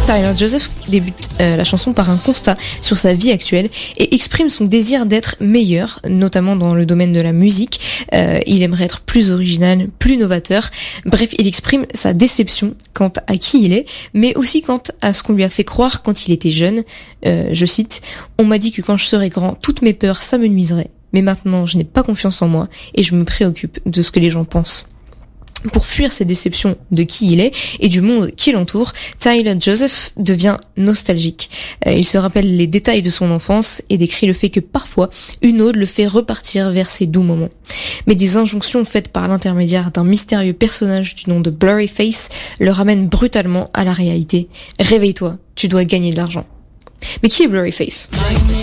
Tyler Joseph débute la chanson par un constat sur sa vie actuelle et exprime son désir d'être meilleur, notamment dans le domaine de la musique. Il aimerait être plus original, plus novateur. Bref, il exprime sa déception quant à qui il est, mais aussi quant à ce qu'on lui a fait croire quand il était jeune. Je cite, « On m'a dit que quand je serais grand, toutes mes peurs s'amenuiseraient. Mais maintenant, je n'ai pas confiance en moi et je me préoccupe de ce que les gens pensent. » Pour fuir ses déceptions de qui il est et du monde qui l'entoure, Tyler Joseph devient nostalgique. Il se rappelle les détails de son enfance et décrit le fait que parfois, une ode le fait repartir vers ses doux moments. Mais des injonctions faites par l'intermédiaire d'un mystérieux personnage du nom de Blurryface le ramènent brutalement à la réalité. Réveille-toi, tu dois gagner de l'argent. Mais qui est Blurryface ?